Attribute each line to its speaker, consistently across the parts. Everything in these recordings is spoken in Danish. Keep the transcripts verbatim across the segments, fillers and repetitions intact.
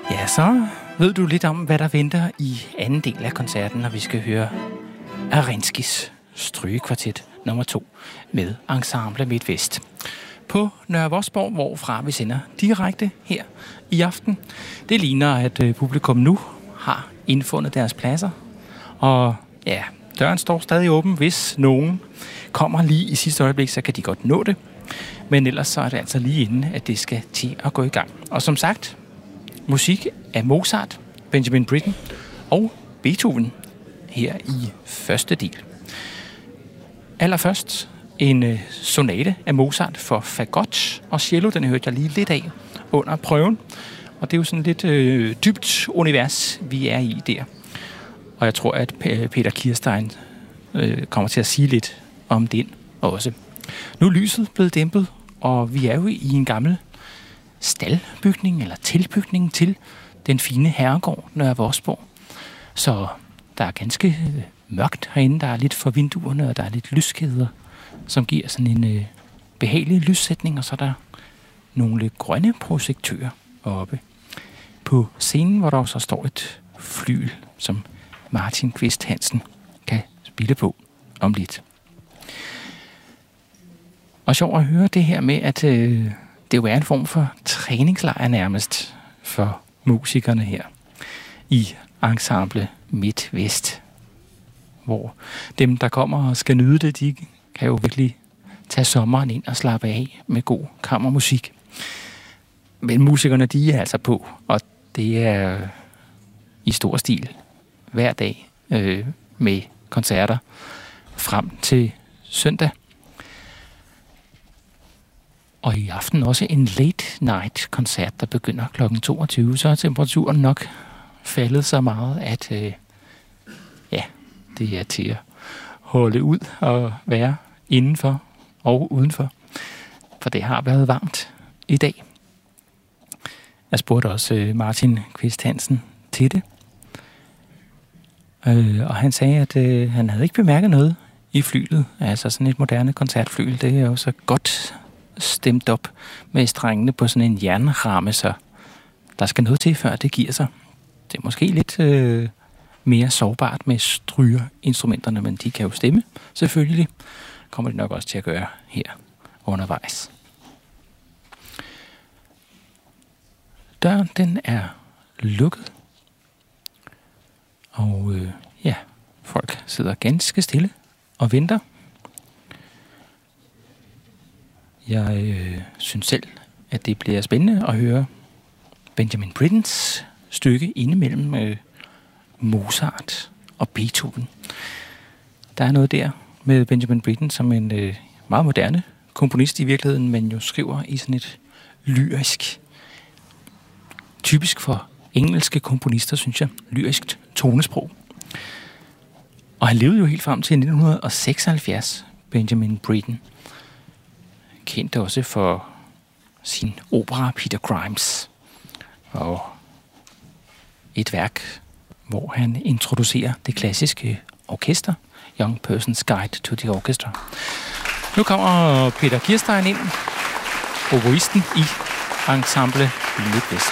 Speaker 1: Ja, så ved du lidt om, hvad der venter i anden del af koncerten, når vi skal høre Arensky's Strygekvartet nummer to med Ensemble Midtvest på Nørre Vosborg, hvorfra vi sender direkte her i aften. Det ligner, at publikum nu har indfundet deres pladser, og ja, døren står stadig åben. Hvis nogen kommer lige i sidste øjeblik, så kan de godt nå det. Men ellers så er det altså lige inden, at det skal til at gå i gang. Og som sagt, musik af Mozart, Benjamin Britten og Beethoven her i første del. Allerførst en øh, sonate af Mozart for fagot og cello. Den hørte jeg lige lidt af under prøven. Og det er jo sådan lidt øh, dybt univers, vi er i der. Og jeg tror, at P- Peter Kirstein øh, kommer til at sige lidt om den også. Nu er lyset blevet dæmpet, og vi er jo i en gammel staldbygning eller tilbygning til den fine herregård Nørre Vosborg. Så der er ganske mørkt herinde. Der er lidt for vinduerne, og der er lidt lyskæder, som giver sådan en øh, behagelig lyssætning. Og så er der nogle grønne projektører oppe på scenen, hvor der så står et flyl, som Martin Kvist Hansen kan spille på om lidt. Og sjovt at høre det her med, at øh, det jo er en form for træningslejr nærmest for musikerne her i Ensemble Midtvest, hvor dem, der kommer og skal nyde det, de kan jo virkelig tage sommeren ind og slappe af med god kammermusik. Men musikerne, de er altså på, og det er i stor stil hver dag øh, med koncerter frem til søndag. Og i aften også en late night koncert, der begynder klokken toogtyve. Så er temperaturen nok faldet så meget, at øh, ja, det er til at holde ud og være indenfor og udenfor. For det har været varmt i dag. Jeg spurgte også øh, Martin Kvist Hansen til det. Øh, og han sagde, at øh, han havde ikke bemærket noget i flylet. Altså sådan et moderne koncertflyl, det er jo så godt stemt op med strengene på sådan en jernramme, så der skal noget til, før det giver sig. Det er måske lidt øh, mere sårbart med strygerinstrumenterne, men de kan jo stemme, selvfølgelig. Kommer det nok også til at gøre her undervejs. Døren, den er lukket. Og øh, ja, folk sidder ganske stille og venter. Jeg øh, synes selv, at det bliver spændende at høre Benjamin Brittens stykke indimellem øh, Mozart og Beethoven. Der er noget der med Benjamin Britten som en øh, meget moderne komponist i virkeligheden, men jo skriver i sådan et lyrisk, typisk for engelske komponister, synes jeg, lyrisk tonesprog. Og han levede jo helt frem til nitten seksoghalvfjerds, Benjamin Britten. Kendt også for sin opera Peter Grimes, og et værk, hvor han introducerer det klassiske orkester, Young Person's Guide to the Orchestra. Nu kommer Peter Kirstein ind, oboisten i Ensemble Midtvest.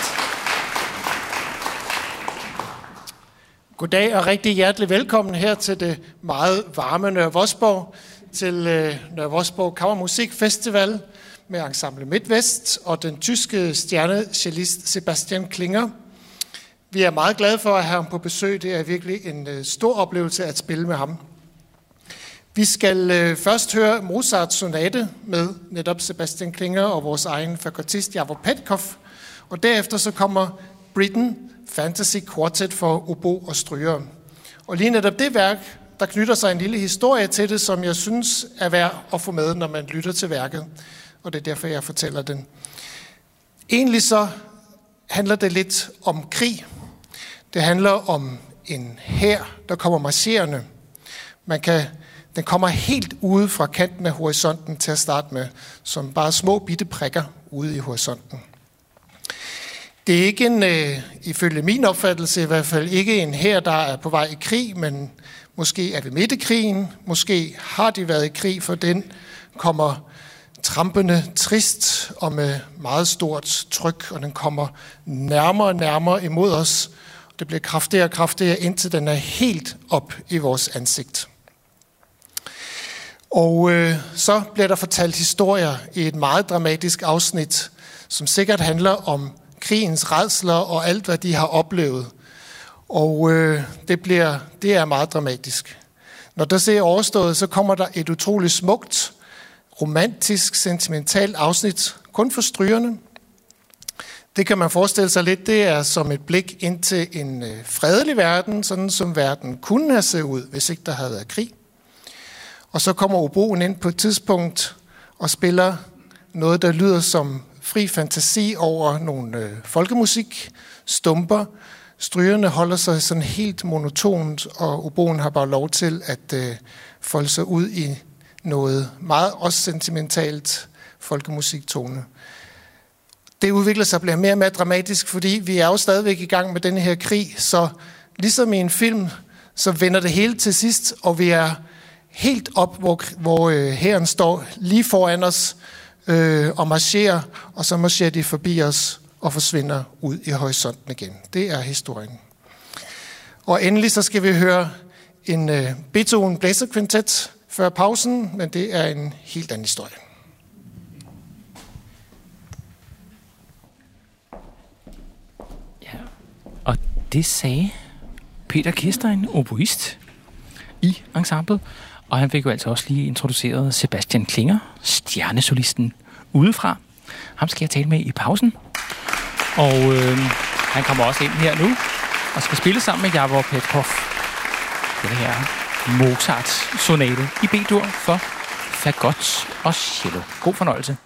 Speaker 2: Goddag og rigtig hjertelig velkommen her til det meget varme Nørre Vosborg, til øh, Nørre Vosborg Kammermusikfestival med Ensemble Midtvest og den tyske stjernecellist Sebastian Klinger. Vi er meget glade for at have ham på besøg. Det er virkelig en øh, stor oplevelse at spille med ham. Vi skal øh, først høre Mozarts sonate med netop Sebastian Klinger og vores egen fagotist Javor Petkov, og derefter så kommer Britten Fantasy Quartet for obo og stryger. Og lige netop det værk, der knytter sig en lille historie til det, som jeg synes er værd at få med, når man lytter til værket. Og det er derfor, jeg fortæller den. Egentlig så handler det lidt om krig. Det handler om en hær, der kommer marcherende. Man kan, den kommer helt ude fra kanten af horisonten til at starte med, som bare små bitte prikker ude i horisonten. Det er ikke en, øh, ifølge min opfattelse i hvert fald, ikke en hær, der er på vej i krig, men måske er det midt i krigen, måske har de været i krig, for den kommer trampende trist og med meget stort tryk, og den kommer nærmere og nærmere imod os. Det bliver kraftigere og kraftigere, indtil den er helt op i vores ansigt. Og øh, så bliver der fortalt historier i et meget dramatisk afsnit, som sikkert handler om krigens rædsler og alt, hvad de har oplevet. Og øh, det, bliver, det er meget dramatisk. Når der ser overstået, så kommer der et utroligt smukt, romantisk, sentimentalt afsnit, kun for strygerne. Det kan man forestille sig lidt, det er som et blik ind til en øh, fredelig verden, sådan som verden kunne have set ud, hvis ikke der havde været krig. Og så kommer oboen ind på et tidspunkt og spiller noget, der lyder som fri fantasi over nogle øh, folkemusik, stumper. Strygerne holder sig sådan helt monotont, og oboen har bare lov til at øh, folde sig ud i noget meget også sentimentalt folkemusiktone. Det udvikler sig og bliver mere og mere dramatisk, fordi vi er jo stadigvæk i gang med denne her krig, så ligesom i en film, så vender det hele til sidst, og vi er helt op, hvor, hvor øh, hæren står lige foran os øh, og marcherer, og så marcherer de forbi os og forsvinder ud i horisonten igen. Det er historien. Og endelig så skal vi høre en øh, Beethoven blæserkvintet før pausen, men det er en helt anden historie.
Speaker 1: Ja, og det sagde Peter Kirstein, oboist i ensemblet, og han fik jo altså også lige introduceret Sebastian Klinger, stjernesolisten udefra. Ham skal jeg tale med i pausen. Og øh, han kommer også ind her nu og skal spille sammen med Javor Petkov. Det her Mozart-sonate i B-dur for fagot og cello. God fornøjelse.